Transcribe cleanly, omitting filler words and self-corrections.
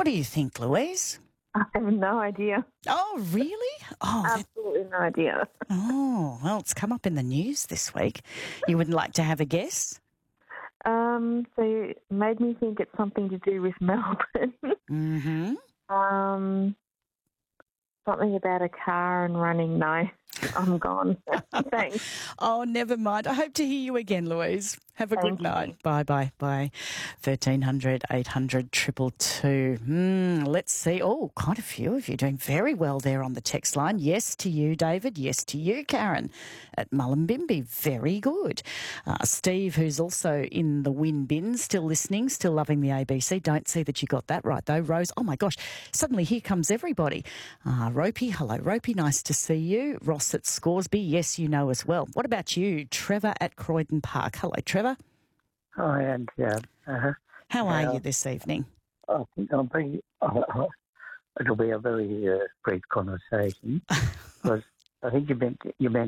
What do you think, Louise? I have no idea. Oh, really? Absolutely no idea. Well, it's come up in the news this week. You would like to have a guess? So it made me think it's something to do with Melbourne. Mm-hmm. Something about a car and running. No, I'm gone. Thanks. Oh, never mind. I hope to hear you again, Louise. Have a good night. Bye. 1300 800 222. Let's see. Oh, quite a few of you doing very well there on the text line. Yes to you, David. Yes to you, Karen at Mullumbimby. Very good. Steve, who's also in the win bin, still listening, still loving the ABC. Don't see that you got that right, though. Rose, oh, my gosh, suddenly here comes everybody. Ropey, hello, Ropey. Nice to see you. Ross at Scoresby. Yes, you know as well. What about you? Trevor at Croydon Park. Hello, Trevor. Hi, and How are you this evening? I think it'll be a very brief conversation because I think you meant